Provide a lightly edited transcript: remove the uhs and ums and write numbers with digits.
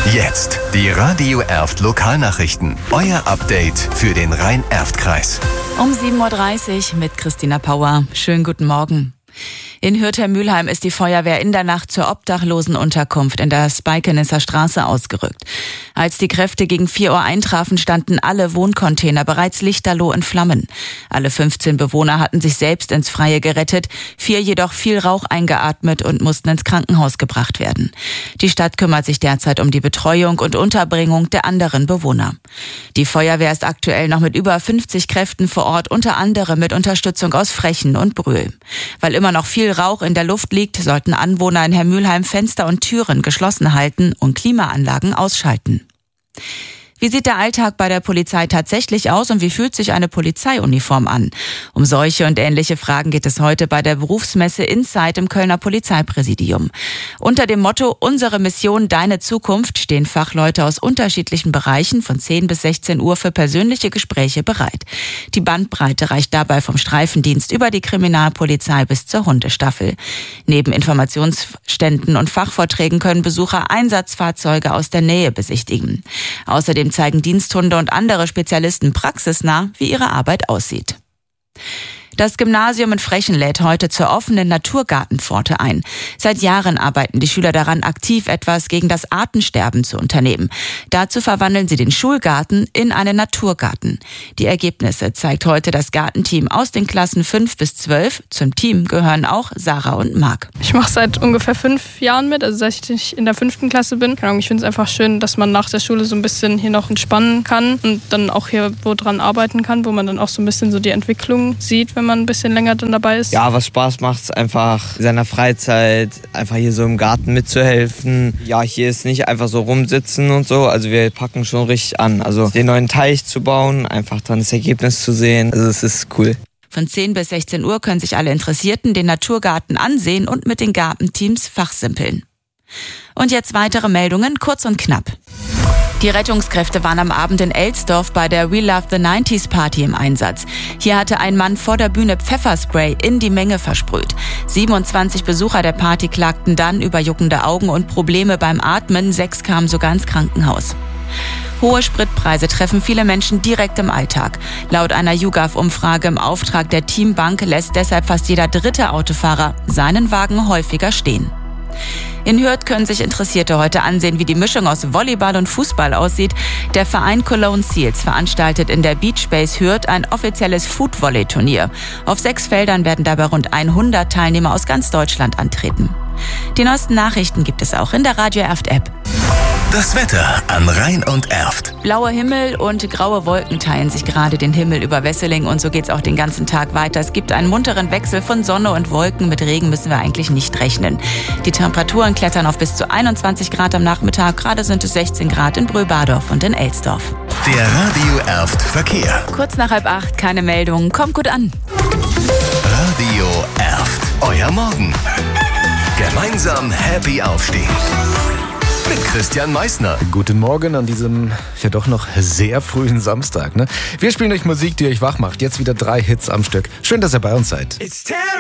Jetzt die Radio Erft Lokalnachrichten. Euer Update für den Rhein-Erft-Kreis. Um 7.30 Uhr mit Christina Pauer. Schönen guten Morgen. In Hürther-Mülheim ist die Feuerwehr in der Nacht zur Obdachlosenunterkunft in der Spikenisser Straße ausgerückt. Als die Kräfte gegen 4 Uhr eintrafen, standen alle Wohncontainer bereits lichterloh in Flammen. Alle 15 Bewohner hatten sich selbst ins Freie gerettet, 4 jedoch viel Rauch eingeatmet und mussten ins Krankenhaus gebracht werden. Die Stadt kümmert sich derzeit um die Betreuung und Unterbringung der anderen Bewohner. Die Feuerwehr ist aktuell noch mit über 50 Kräften vor Ort, unter anderem mit Unterstützung aus Frechen und Brühl. Weil immer noch viel Rauch in der Luft liegt, sollten Anwohner in Hermülheim Fenster und Türen geschlossen halten und Klimaanlagen ausschalten. Wie sieht der Alltag bei der Polizei tatsächlich aus und wie fühlt sich eine Polizeiuniform an? Um solche und ähnliche Fragen geht es heute bei der Berufsmesse Insight im Kölner Polizeipräsidium. Unter dem Motto Unsere Mission, deine Zukunft stehen Fachleute aus unterschiedlichen Bereichen von 10 bis 16 Uhr für persönliche Gespräche bereit. Die Bandbreite reicht dabei vom Streifendienst über die Kriminalpolizei bis zur Hundestaffel. Neben Informationsständen und Fachvorträgen können Besucher Einsatzfahrzeuge aus der Nähe besichtigen. Außerdem zeigen Diensthunde und andere Spezialisten praxisnah, wie ihre Arbeit aussieht. Das Gymnasium in Frechen lädt heute zur offenen Naturgartenpforte ein. Seit Jahren arbeiten die Schüler daran, aktiv etwas gegen das Artensterben zu unternehmen. Dazu verwandeln sie den Schulgarten in einen Naturgarten. Die Ergebnisse zeigt heute das Gartenteam aus den Klassen 5 bis 12. Zum Team gehören auch Sarah und Marc. Ich mache seit ungefähr 5 Jahren mit, also seit ich in der 5. Klasse bin. Ich finde es einfach schön, dass man nach der Schule so ein bisschen hier noch entspannen kann und dann auch hier wo dran arbeiten kann, wo man dann auch so ein bisschen so die Entwicklung sieht, wenn man ein bisschen länger dann dabei ist. Ja, was Spaß macht, ist einfach in seiner Freizeit, einfach hier so im Garten mitzuhelfen. Ja, hier ist nicht einfach so rumsitzen und so, also wir packen schon richtig an. Also den neuen Teich zu bauen, einfach dann das Ergebnis zu sehen, also es ist cool. Von 10 bis 16 Uhr können sich alle Interessierten den Naturgarten ansehen und mit den Gartenteams fachsimpeln. Und jetzt weitere Meldungen, kurz und knapp. Die Rettungskräfte waren am Abend in Elsdorf bei der We Love the 90s Party im Einsatz. Hier hatte ein Mann vor der Bühne Pfefferspray in die Menge versprüht. 27 Besucher der Party klagten dann über juckende Augen und Probleme beim Atmen. 6 kamen sogar ins Krankenhaus. Hohe Spritpreise treffen viele Menschen direkt im Alltag. Laut einer YouGov-Umfrage im Auftrag der Teambank lässt deshalb fast jeder 3. Autofahrer seinen Wagen häufiger stehen. In Hürth können sich Interessierte heute ansehen, wie die Mischung aus Volleyball und Fußball aussieht. Der Verein Cologne Seals veranstaltet in der Beachbase Hürth ein offizielles Food-Volley-Turnier. Auf 6 Feldern werden dabei rund 100 Teilnehmer aus ganz Deutschland antreten. Die neuesten Nachrichten gibt es auch in der Radio Erft App. Das Wetter an Rhein und Erft. Blauer Himmel und graue Wolken teilen sich gerade den Himmel über Wesseling und so geht's auch den ganzen Tag weiter. Es gibt einen munteren Wechsel von Sonne und Wolken. Mit Regen müssen wir eigentlich nicht rechnen. Die Temperaturen klettern auf bis zu 21 Grad am Nachmittag. Gerade sind es 16 Grad in Brühl-Bardorf und in Elsdorf. Der Radio Erft Verkehr. Kurz nach 7:30, keine Meldungen. Kommt gut an. Radio Erft. Euer Morgen. Gemeinsam happy aufstehen. Mit Christian Meissner. Guten Morgen an diesem ja doch noch sehr frühen Samstag. Ne? Wir spielen euch Musik, die euch wach macht. Jetzt wieder 3 Hits am Stück. Schön, dass ihr bei uns seid.